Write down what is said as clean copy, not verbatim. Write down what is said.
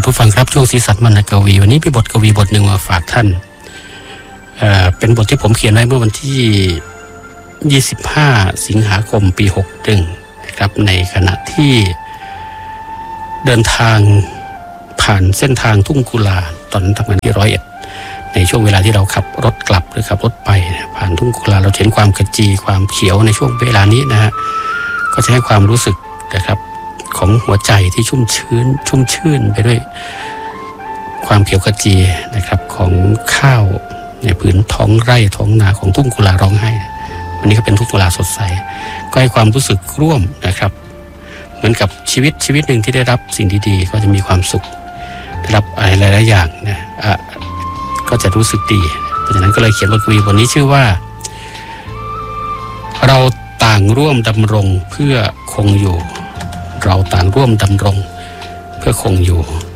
ผู้ฟังครับช่วงสีสันวรรณกวีวันนี้มีบทกวีบทหนึ่งมาฝากท่านเป็นบทที่ผมเขียนไว้เมื่อวันที่25สิงหาคมปี61นะครับในขณะที่เดินทางผ่านเส้นทางทุ่งกุลาตอนนั้นทำงานที่101ในช่วงเวลาที่เราขับรถกลับหรือขับรถไปผ่านทุ่งกุลาเราเห็นความขจีความเขียวในช่วงเวลานี้นะฮะก็จะให้ความรู้สึกนะครับของหัวใจที่ชุ่มชื่นไปด้วยความเขียวขจีนะครับของข้าวในผืนท้องไร่ท้องนาของทุ่งกุลาร้องไห้วันนี้ก็เป็นทุ่งกุลาสดใสก็ให้ความรู้สึกร่วมนะครับเหมือนกับชีวิตหนึ่งที่ได้รับสิ่งดีๆก็จะมีความสุขได้รับอะไรหลายๆอย่างนะก็จะรู้สึกดีเพราะฉะนั้นก็เลยเขียนบทกวีบทนี้ชื่อว่าเราต่างร่วมดำรงเพื่อคงอยู่เราต่างร่วมดำรงเพื่อคงอยู่